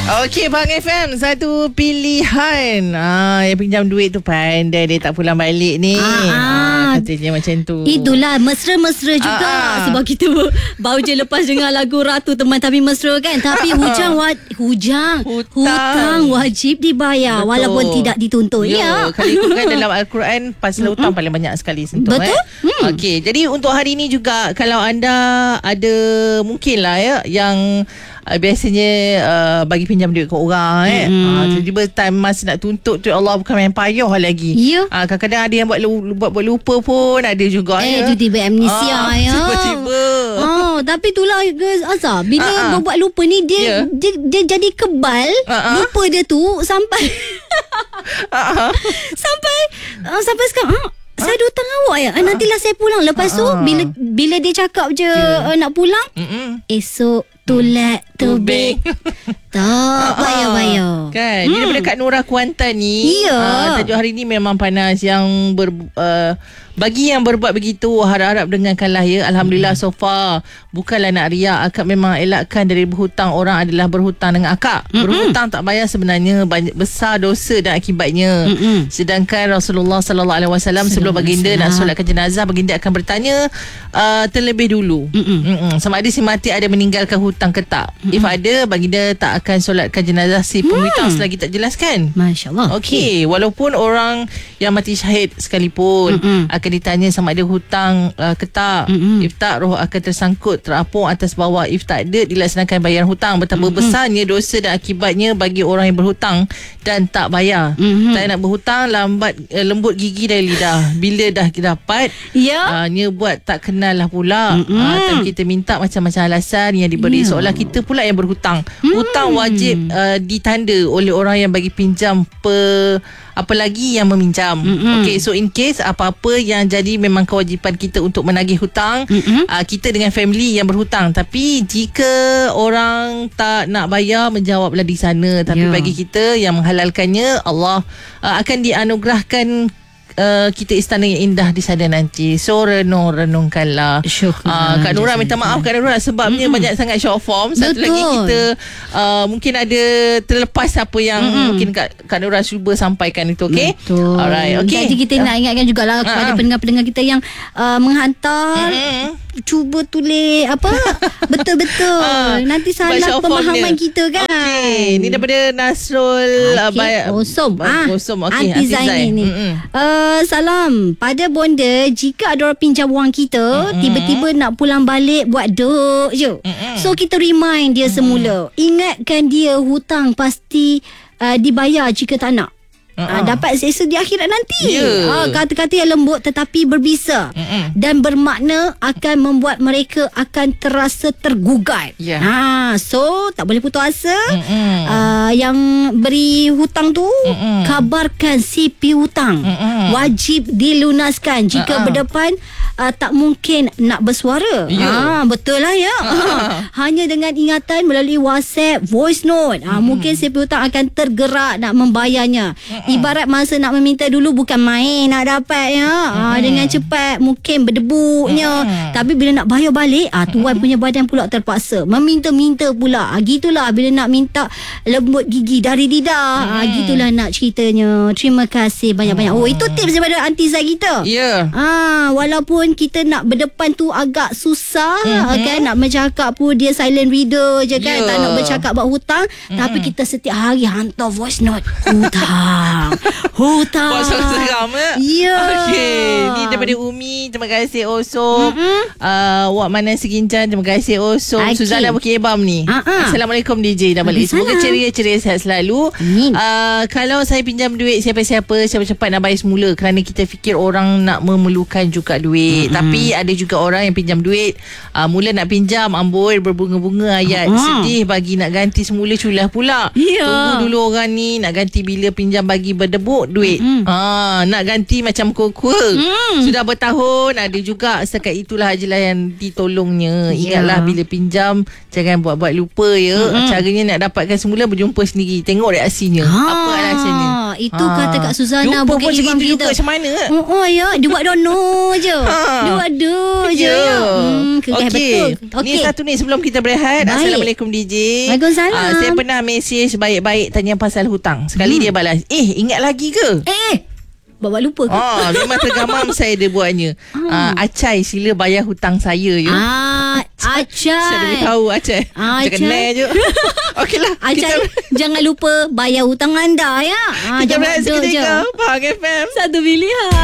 Okey, Bang FM, satu pilihan. Yang pinjam duit tu pandai dia tak pulang balik ni. Katanya macam tu. Itulah mesra-mesra juga. Sebab kita baru je lepas dengar lagu Ratu Teman Tapi Mesra kan. Tapi hutang wajib dibayar. Betul. Walaupun tidak dituntut. Ya. Kalau ikutkan dalam Al-Quran, pasal hutang paling banyak sekali sentuh. Betul. Okey, jadi untuk hari ni juga, kalau anda ada mungkin lah ya, yang biasanya bagi pinjam duit ke orang tiba-tiba time masa nak tuntut tu, Allah, bukan main payah lagi. Kadang-kadang ada yang buat lupa pun ada juga. Tiba-tiba amnesia tiba-tiba. Tapi itulah Azhar, bila buat lupa ni dia jadi kebal. Lupa dia tu sampai sampai sekarang saya ada hutang awak ya. Nantilah saya pulang. Lepas tu bila dia cakap je nak pulang, esok too late, too big. Tak bayar. Kan? Ni daripada Kak Nora Kuantan ni. Tajuk hari ni memang panas. Yang bagi yang berbuat begitu, harap-harap dengarkanlah ya. Alhamdulillah so far bukanlah nak riak. Akak memang elakkan dari berhutang orang adalah berhutang dengan akak. Berhutang tak bayar sebenarnya banyak besar dosa dan akibatnya. Sedangkan Rasulullah SAW sebelum baginda nak solatkan jenazah, baginda akan bertanya terlebih dulu sama ada si mati ada meninggalkan hutang ke tak. If ada, baginda tak akan solatkan jenazah si penghutang selagi tak jelaskan. Masya Allah. Okey, walaupun orang yang mati syahid sekalipun akan ditanya sama ada hutang ke tak. If tak, roh akan tersangkut terapung atas bawah. If tak ada, dilaksanakan bayaran hutang. Betapa besarnya dosa dan akibatnya bagi orang yang berhutang dan tak bayar. Tak nak berhutang, lembut gigi dari lidah. Bila dah dapat, nya buat tak kenal lah pula. Tapi kita minta macam-macam alasan yang diberi, seolah kita pula yang berhutang. Hutang wajib ditanda oleh orang yang bagi pinjam, apalagi yang meminjam. Okay, so in case apa-apa yang jadi, memang kewajipan kita untuk menagih hutang. Kita dengan family yang berhutang. Tapi jika orang tak nak bayar, menjawablah di sana. Tapi bagi kita yang menghalalkannya, Allah akan dianugerahkan kita istana yang indah di sana nanti. So renungkanlah. Kak Nora minta maaf Kak Nora, sebabnya banyak sangat short form. Satu lagi kita mungkin ada terlepas apa yang mungkin Kak Nora cuba sampaikan itu. Okay. Alright. Okay. Jadi kita nak ingatkan jugalah kepada pendengar-pendengar kita yang menghantar, cuba tulis apa betul-betul. Nanti salah pemahaman kita kan. Okay. Ni daripada Nasrul Osom. Okay. Anti Zaini ni. Salam pada bonda, jika ada orang pinjam wang kita, tiba-tiba nak pulang balik buat duk je. So kita remind dia semula, ingatkan dia hutang pasti dibayar jika tak nak. Dapat seksa di akhirat nanti. Kata-kata yang lembut tetapi berbisa dan bermakna akan membuat mereka akan terasa tergugat. So tak boleh putus asa. Yang beri hutang tu, kabarkan si piutang, wajib dilunaskan. Jika berdepan tak mungkin nak bersuara. Betul lah ya. Hanya dengan ingatan melalui WhatsApp, voice note, mungkin si piutang akan tergerak nak membayarnya. Ibarat masa nak meminta dulu, bukan main nak dapat ya. Dengan cepat, mungkin berdebunya. Tapi bila nak bayar balik, tuan punya badan pula terpaksa meminta-minta pula. Gitulah bila nak minta lembut gigi dari lidah. Gitulah nak ceritanya. Terima kasih banyak-banyak. Itu tips daripada Aunty Zai kita. Walaupun kita nak berdepan tu agak susah kan, nak bercakap pun dia silent reader je kan, tak nak bercakap buat hutang. Tapi kita setiap hari hantar voice note hutang. Buat seram Okay. Ni daripada Umi, terima kasih Osom. Wak Manan Segincan, terima kasih Osom. Suzana Bukit Ebam ni, Assalamualaikum DJ dah balik. Semoga ceria-ceria, sihat selalu. Kalau saya pinjam duit siapa-siapa, cepat-cepat nak bayar semula, kerana kita fikir orang nak memerlukan juga duit. Tapi ada juga orang yang pinjam duit, mula nak pinjam amboi berbunga-bunga ayat. Sedih bagi nak ganti semula culah pula. Tunggu dulu orang ni nak ganti bila pinjam bagi berdebuk duit. Nak ganti macam kuku. Sudah bertahun. Ada juga setakat itulah ajalah yang ditolongnya. Ingatlah bila pinjam, jangan buat-buat lupa ya. Caranya nak dapatkan semula, berjumpa sendiri, tengok reaksinya. Apa alasannya. Itu kata Kak Suzana Jumpa bukit pun imam segitu kita. juga macam mana? Ya, dia buat dono je. Dia buat je. Okey. Betul. Ni satu ni sebelum kita berehat. Baik. Assalamualaikum DJ. Waalaikumsalam. Saya pernah mesej baik-baik tanya pasal hutang. Sekali dia balas, ingat lagi ke? Bawa lupa ke? Memang tergamam saya dia buatnya. Acai, sila bayar hutang saya ya. Acai. Saya lebih tahu Acai. Macam kenal je. Okeylah. Acai, jangan lupa bayar hutang anda ya. Kita berehat sekejap. Bahang FM. Satu pilihan.